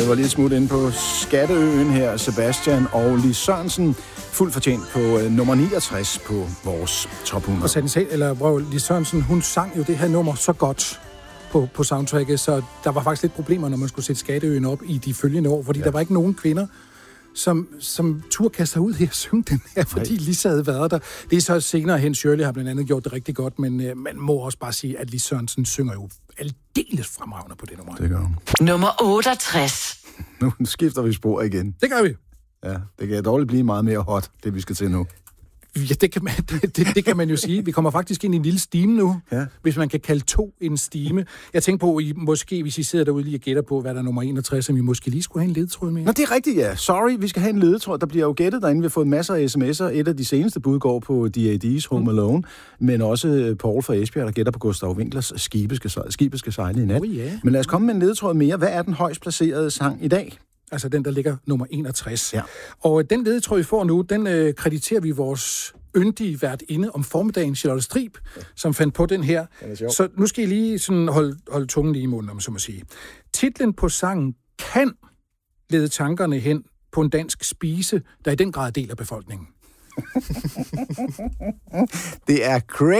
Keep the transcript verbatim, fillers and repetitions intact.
Det var lige et smut inde på Skatteøen her. Sebastian og Lis Sørensen. Fuldt fortjent på uh, nummer niogtres på vores top hundrede. Og sagde selv, eller prøv, Lis Sørensen, hun sang jo det her nummer så godt på, på soundtracket, så der var faktisk lidt problemer, når man skulle sætte Skatteøen op i de følgende år, fordi ja. der var ikke nogen kvinder, som, som turde kaste sig ud her og synge den her, fordi Nej. Lisa havde været der. Det er så senere hen, Shirley har blandt andet gjort det rigtig godt, men uh, man må også bare sige, at Lis Sørensen synger jo aldeles fremragende på det nummer. Det gør hun. Nummer otteogtres. Nu skifter vi spor igen. Det gør vi. Ja, det kan dårligt blive meget mere hot, det vi skal til nu. Ja, det kan, man, det, det, det kan man jo sige. Vi kommer faktisk ind i en lille stime nu, ja. Hvis man kan kalde to en stime. Jeg tænker på, I, måske hvis I sidder derude lige og gætter på, hvad der er nummer enogtres, som vi måske lige skulle have en ledetråd med. Nå, det er rigtigt, ja. Sorry, vi skal have en ledetråd. Der bliver jo gættet derinde. Vi har fået masser af sms'er. Et af de seneste bud går på D A D's Home Alone, mm. men også Paul fra Esbjerg, der gætter på Gustav Winklers Skibet skal, skibet skal sejle i nat. Oh, yeah. Men lad os komme med en ledetråd mere. Hvad er den højst placerede sang i dag? Altså den, der ligger nummer enogtres. Ja. Og den ledetråd, vi får nu, den øh, krediterer vi vores yndige værtinde om formiddagen, Charlotte Strib, ja. som fandt på den her. Den så nu skal I lige sådan holde, holde tungen lige i munden, om så må sige. Titlen på sangen kan lede tankerne hen på en dansk spise, der i den grad deler befolkningen. Det er crazy.